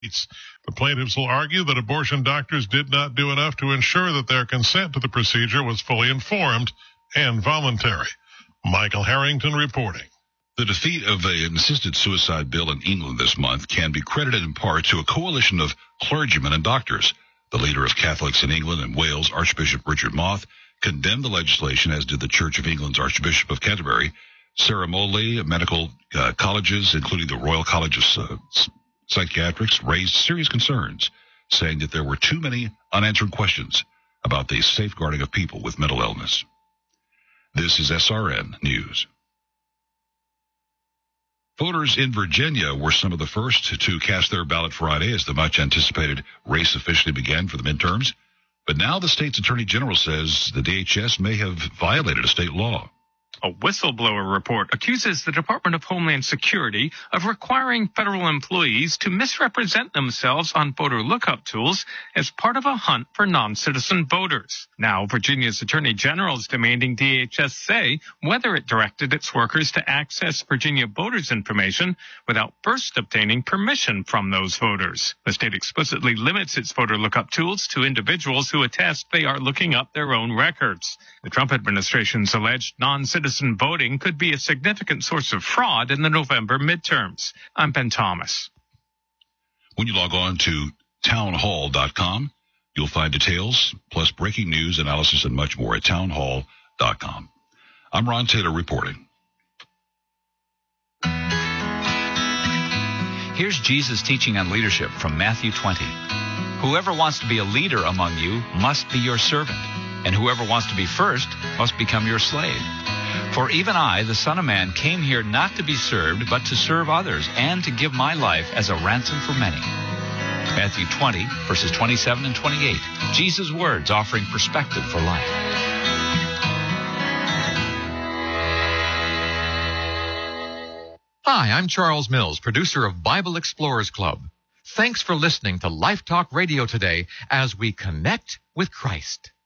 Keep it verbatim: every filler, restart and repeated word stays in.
The plaintiffs will argue that abortion doctors did not do enough to ensure that their consent to the procedure was fully informed and voluntary. Michael Harrington reporting. The defeat of an assisted suicide bill in England this month can be credited in part to a coalition of clergymen and doctors. The leader of Catholics in England and Wales, Archbishop Richard Moth, condemned the legislation, as did the Church of England's Archbishop of Canterbury. Sarah Moley, medical uh, colleges, including the Royal College of uh, Psychiatrics, raised serious concerns, saying that there were too many unanswered questions about the safeguarding of people with mental illness. This is S R N News. Voters in Virginia were some of the first to cast their ballot Friday as the much-anticipated race officially began for the midterms. But now the state's attorney general says the D H S may have violated a state law. A whistleblower report accuses the Department of Homeland Security of requiring federal employees to misrepresent themselves on voter lookup tools as part of a hunt for non-citizen voters. Now, Virginia's Attorney General is demanding D H S say whether it directed its workers to access Virginia voters' information without first obtaining permission from those voters. The state explicitly limits its voter lookup tools to individuals who attest they are looking up their own records. The Trump administration's alleged non-citizen voting could be a significant source of fraud in the November midterms. I'm Ben Thomas. When you log on to town hall dot com, you'll find details, plus breaking news, analysis, and much more at town hall dot com. I'm Ron Taylor reporting. Here's Jesus' teaching on leadership from Matthew twenty. Whoever wants to be a leader among you must be your servant, and whoever wants to be first must become your slave. For even I, the Son of Man, came here not to be served, but to serve others, and to give my life as a ransom for many. Matthew twenty, verses twenty-seven and twenty-eight. Jesus' words offering perspective for life. Hi, I'm Charles Mills, producer of Bible Explorers Club. Thanks for listening to Life Talk Radio today as we connect with Christ.